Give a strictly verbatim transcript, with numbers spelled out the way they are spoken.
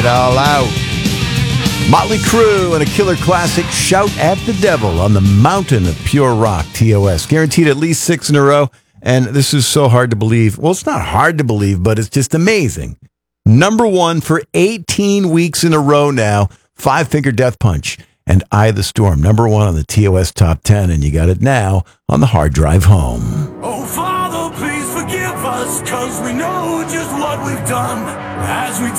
It all out. Motley Crue and a killer classic, Shout at the Devil, on the mountain of pure rock, T O S. Guaranteed at least six in a row. And this is so hard to believe. Well, it's not hard to believe, but it's just amazing. Number one for eighteen weeks in a row now, Five Finger Death Punch and Eye of the Storm. Number one on the T O S Top ten, and you got it now on the hard drive home. Oh, Father, please forgive us, cause we know just what we've done as we